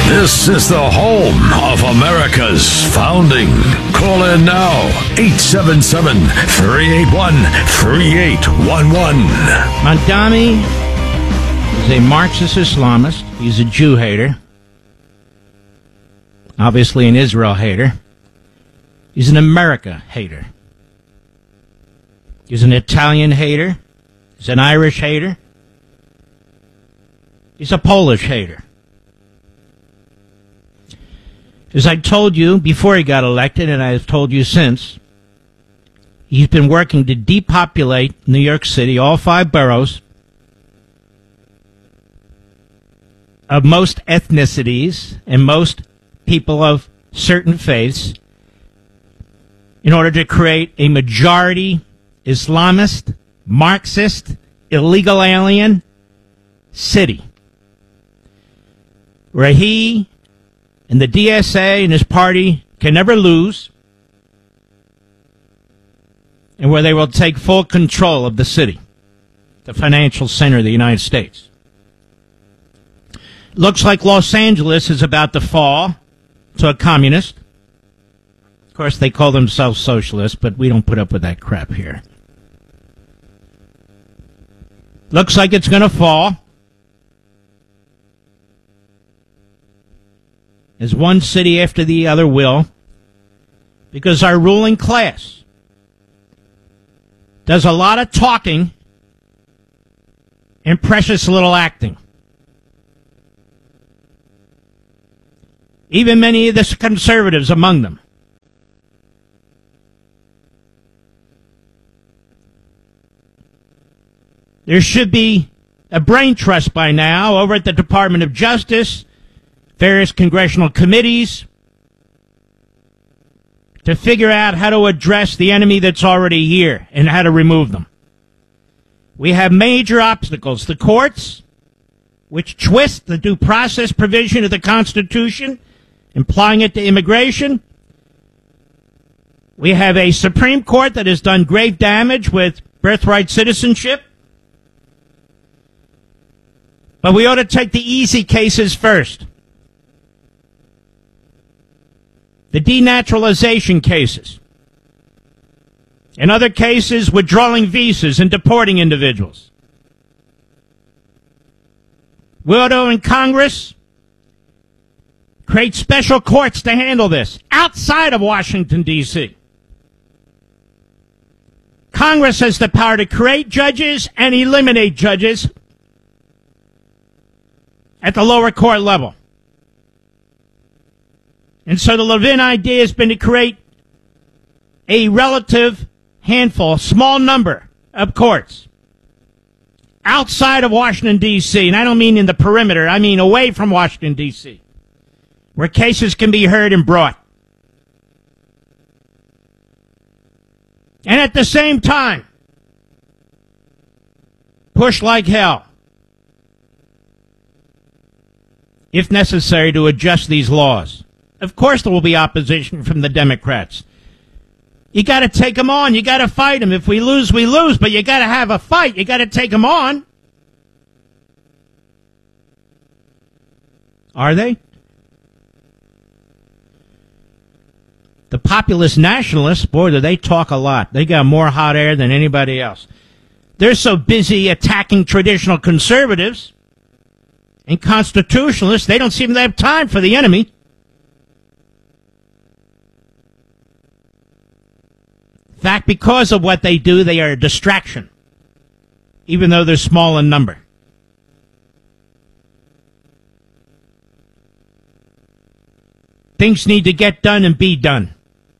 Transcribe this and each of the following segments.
This is the home of America's founding. Call in now, 877-381-3811. Mamdani is a Marxist Islamist. He's a Jew hater. Obviously an Israel hater. He's an America hater. He's an Italian hater. He's an Irish hater. He's a Polish hater. As I told you before he got elected, and I've told you since, he's been working to depopulate New York City, all 5 boroughs, of most ethnicities and most people of certain faiths, in order to create a majority Islamist, Marxist, illegal alien city, where he and the DSA and his party can never lose, and where they will take full control of the city, the financial center of the United States. Looks like Los Angeles is about to fall to a communist. Of course, they call themselves socialists, but we don't put up with that crap here. Looks like it's going to fall, as one city after the other will, because our ruling class does a lot of talking and precious little acting. Even many of the conservatives among them. There should be a brain trust by now over at the Department of Justice, various congressional committees, to figure out how to address the enemy that's already here and how to remove them. We have major obstacles. The courts, which twist the due process provision of the Constitution, applying it to immigration. We have a Supreme Court that has done grave damage with birthright citizenship. But we ought to take the easy cases first. The denaturalization cases. In other cases, withdrawing visas and deporting individuals. We ought to, in Congress, create special courts to handle this outside of Washington, D.C. Congress has the power to create judges and eliminate judges at the lower court level. And so the Levin idea has been to create a relative handful, small number of courts outside of Washington, D.C., and I don't mean in the perimeter, I mean away from Washington, D.C., where cases can be heard and brought. And at the same time, push like hell, if necessary, to adjust these laws. Of course there will be opposition from the Democrats. You got to take them on. You got to fight them. If we lose, we lose. But you got to have a fight. You got to take them on. Are they? The populist nationalists, boy, do they talk a lot. They got more hot air than anybody else. They're so busy attacking traditional conservatives and constitutionalists, they don't seem to have time for the enemy. In fact, because of what they do, they are a distraction, even though they're small in number. Things need to get done and be done.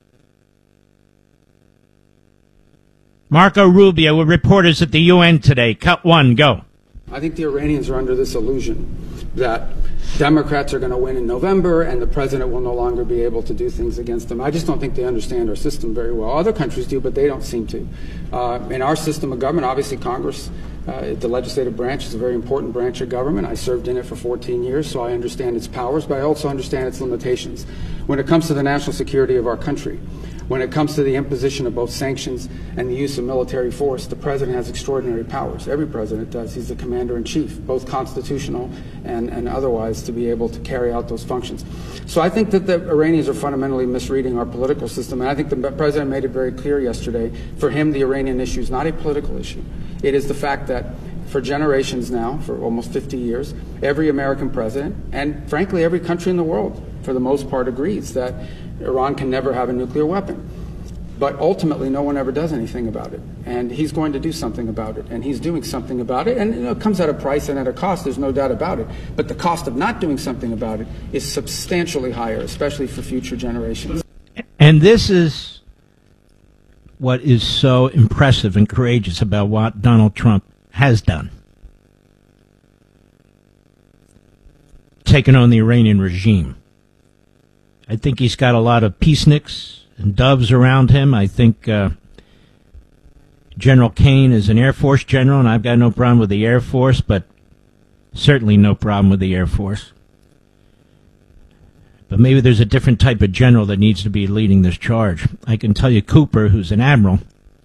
Marco Rubio with reporters at the UN today. Cut one, go. I think the Iranians are under this illusion that Democrats are going to win in November and the president will no longer be able to do things against them. I just don't think they understand our system very well. Other countries do, but they don't seem to. In our system of government, obviously Congress, the legislative branch, is a very important branch of government. I served in it for 14 years, so I understand its powers, but I also understand its limitations. When it comes to the national security of our country, When it comes to the imposition of both sanctions and the use of military force, the president has extraordinary powers. Every president does. He's the commander-in-chief, both constitutional and otherwise, to be able to carry out those functions. So I think that the Iranians are fundamentally misreading our political system, and I think the president made it very clear yesterday. For him, the Iranian issue is not a political issue. It is the fact that for generations now, for almost 50 years, every American president, and frankly every country in the world, for the most part, agrees that Iran can never have a nuclear weapon. But ultimately, no one ever does anything about it. And he's going to do something about it. And he's doing something about it. And it comes at a price and at a cost, there's no doubt about it. But the cost of not doing something about it is substantially higher, especially for future generations. And this is what is so impressive and courageous about what Donald Trump has done. Taken on the Iranian regime. I think he's got a lot of peaceniks and doves around him. I think General Kane is an Air Force general, and I've got no problem with the Air Force, but certainly no problem with the Air Force. But maybe there's a different type of general that needs to be leading this charge. I can tell you Cooper, who's an admiral,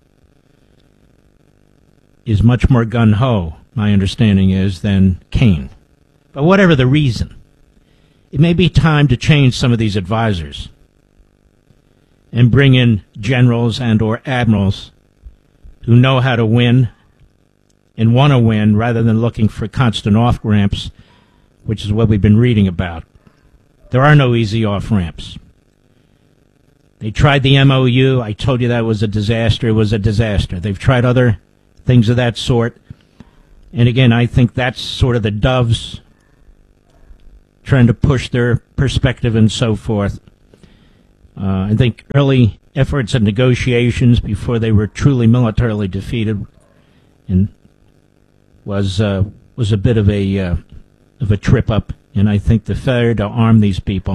is much more gung-ho, my understanding is, than Kane. But whatever the reason, it may be time to change some of these advisors and bring in generals and or admirals who know how to win and want to win rather than looking for constant off-ramps, which is what we've been reading about. There are no easy off-ramps. They tried the MOU. I told you that was a disaster. It was a disaster. They've tried other things of that sort. And again, I think that's sort of the doves trying to push their perspective and so forth. I think early efforts and negotiations before they were truly militarily defeated and was a bit of a trip up. And I think the failure to arm these people,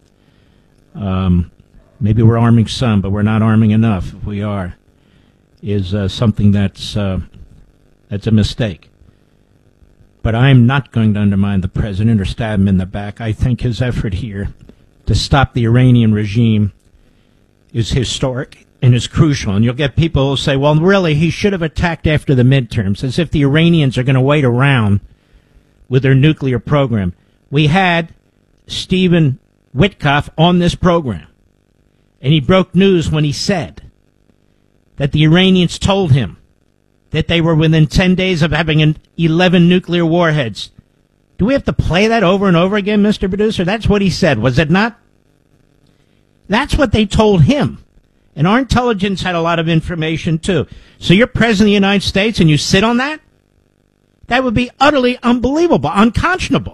maybe we're arming some, but we're not arming enough. If we are, is something that's a mistake. But I'm not going to undermine the president or stab him in the back. I think his effort here to stop the Iranian regime is historic and is crucial. And you'll get people who say, well, really, he should have attacked after the midterms, as if the Iranians are going to wait around with their nuclear program. We had Stephen Witkoff on this program, and he broke news when he said that the Iranians told him that they were within 10 days of having 11 nuclear warheads. Do we have to play that over and over again, Mr. Producer? That's what he said, was it not? That's what they told him. And our intelligence had a lot of information, too. So you're president of the United States and you sit on that? That would be utterly unbelievable, unconscionable.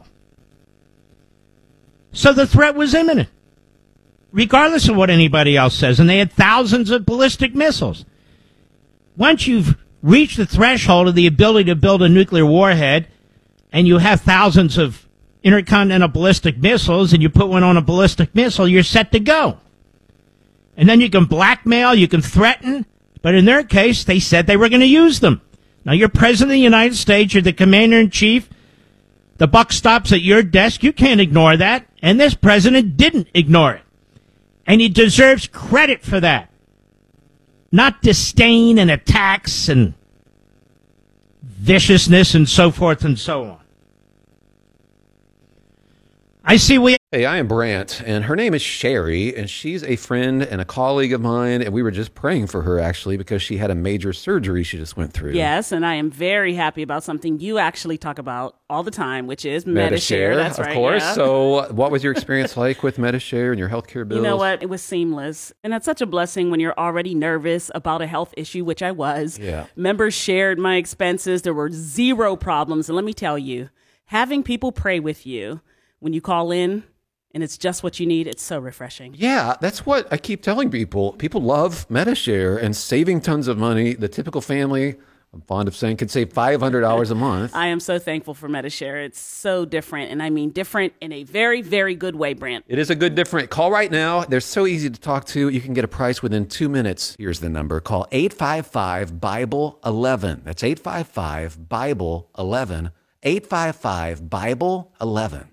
So the threat was imminent, regardless of what anybody else says. And they had thousands of ballistic missiles. Once you've reached the threshold of the ability to build a nuclear warhead, and you have thousands of intercontinental ballistic missiles, and you put one on a ballistic missile, you're set to go. And then you can blackmail, you can threaten, but in their case, they said they were going to use them. Now, you're president of the United States, you're the commander-in-chief, the buck stops at your desk, you can't ignore that, and this president didn't ignore it. And he deserves credit for that. Not disdain and attacks and viciousness and so forth and so on. I see we... Hey, I am Brant, and her name is Sherry, and she's a friend and a colleague of mine, and we were just praying for her, actually, because she had a major surgery she just went through. Yes, and I am very happy about something you actually talk about all the time, which is Medi-Share. That's right, of course. Yeah. So what was your experience like with Medi-Share and your healthcare bills? You know what? It was seamless, and that's such a blessing when you're already nervous about a health issue, which I was. Yeah. Members shared my expenses. There were zero problems, and let me tell you, having people pray with you when you call in, and it's just what you need, it's so refreshing. Yeah, that's what I keep telling people. People love Medi-Share and saving tons of money. The typical family, I'm fond of saying, can save $500 a month. I am so thankful for Medi-Share. It's so different, and I mean different in a very, very good way, Brant. It is a good different. Call right now. They're so easy to talk to. You can get a price within 2 minutes. Here's the number. Call 855-BIBLE-11. That's 855-BIBLE-11. 855-BIBLE-11.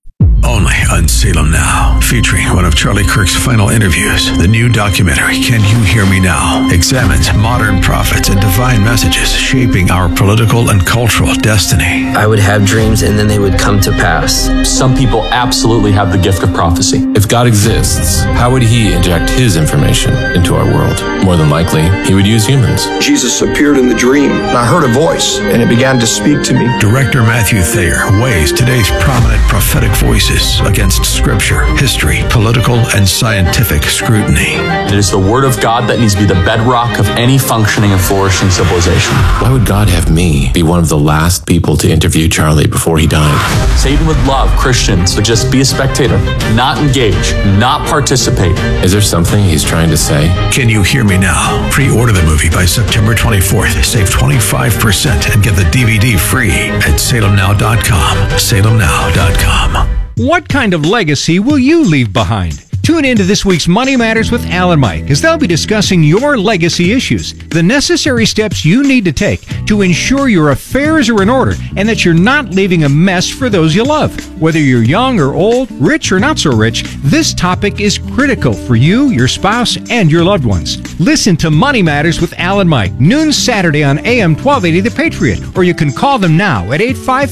only on Salem Now. Featuring one of Charlie Kirk's final interviews, the new documentary, Can You Hear Me Now? Examines modern prophets and divine messages shaping our political and cultural destiny. I would have dreams and then they would come to pass. Some people absolutely have the gift of prophecy. If God exists, how would he inject his information into our world? More than likely, he would use humans. Jesus appeared in the dream, and I heard a voice, and it began to speak to me. Director Matthew Thayer weighs today's prominent prophetic voices against scripture, history, political, and scientific scrutiny. It is the word of God that needs to be the bedrock of any functioning and flourishing civilization. Why would God have me be one of the last people to interview Charlie before he died? Satan would love Christians to just be a spectator, not engage, not participate. Is there something he's trying to say? Can You Hear Me Now? Pre-order the movie by September 24th. Save 25% and get the DVD free at salemnow.com. salemnow.com. What kind of legacy will you leave behind? Tune in to this week's Money Matters with Al and Mike, as they'll be discussing your legacy issues, the necessary steps you need to take to ensure your affairs are in order and that you're not leaving a mess for those you love. Whether you're young or old, rich or not so rich, this topic is critical for you, your spouse, and your loved ones. Listen to Money Matters with Al and Mike, noon Saturday on AM 1280 The Patriot, or you can call them now at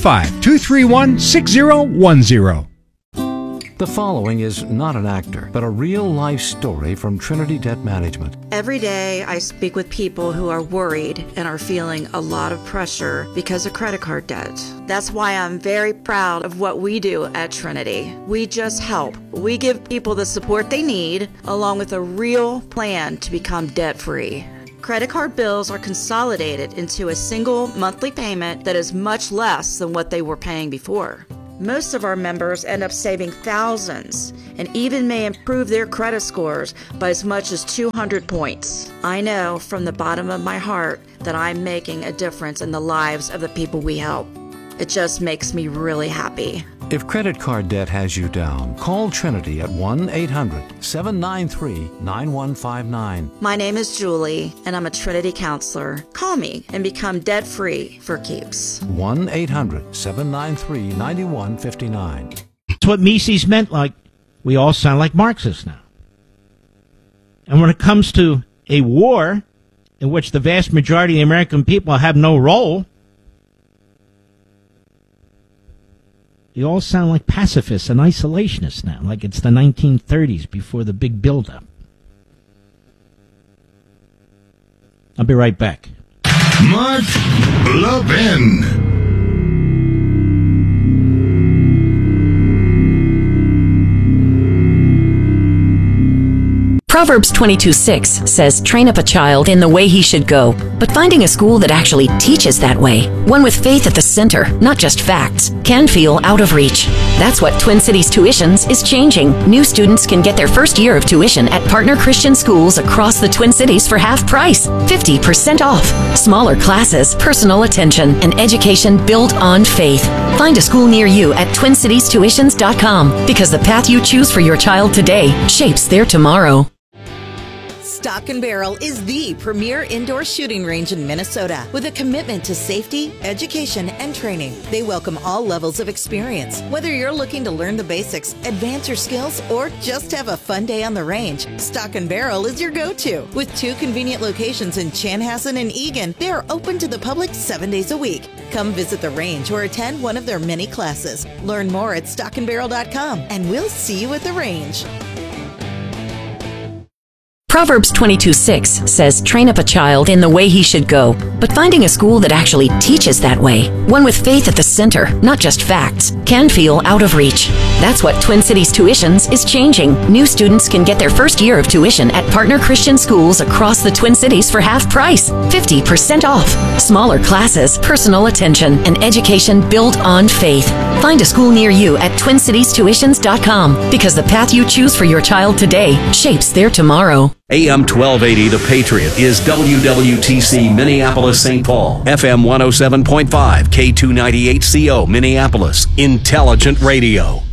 855-231-6010. The following is not an actor, but a real-life story from Trinity Debt Management. Every day I speak with people who are worried and are feeling a lot of pressure because of credit card debt. That's why I'm very proud of what we do at Trinity. We just help. We give people the support they need, along with a real plan to become debt-free. Credit card bills are consolidated into a single monthly payment that is much less than what they were paying before. Most of our members end up saving thousands and even may improve their credit scores by as much as 200 points. I know from the bottom of my heart that I'm making a difference in the lives of the people we help. It just makes me really happy. If credit card debt has you down, call Trinity at 1-800-793-9159. My name is Julie, and I'm a Trinity counselor. Call me and become debt-free for keeps. 1-800-793-9159. That's what Mises meant. Like, we all sound like Marxists now. And when it comes to a war in which the vast majority of the American people have no role, you all sound like pacifists and isolationists now, like it's the 1930s before the big buildup. I'll be right back. Mark Levin. Proverbs 22:6 says, "Train up a child in the way he should go." But finding a school that actually teaches that way, one with faith at the center, not just facts, can feel out of reach. That's what Twin Cities Tuitions is changing. New students can get their first year of tuition at partner Christian schools across the Twin Cities for half price, 50% off. Smaller classes, personal attention, and education built on faith. Find a school near you at TwinCitiesTuitions.com, because the path you choose for your child today shapes their tomorrow. Stock and Barrel is the premier indoor shooting range in Minnesota with a commitment to safety, education, and training. They welcome all levels of experience. Whether you're looking to learn the basics, advance your skills, or just have a fun day on the range, Stock and Barrel is your go-to. With 2 convenient locations in Chanhassen and Eagan, they are open to the public 7 days a week. Come visit the range or attend one of their many classes. Learn more at stockandbarrel.com, and we'll see you at the range. Proverbs 22:6 says, "Train up a child in the way he should go." But finding a school that actually teaches that way, one with faith at the center, not just facts, can feel out of reach. That's what Twin Cities Tuitions is changing. New students can get their first year of tuition at partner Christian schools across the Twin Cities for half price, 50% off. Smaller classes, personal attention, and education built on faith. Find a school near you at TwinCitiesTuitions.com, because the path you choose for your child today shapes their tomorrow. AM 1280 The Patriot is WWTC Minneapolis St. Paul, FM 107.5, K298CO Minneapolis, Intelligent Radio.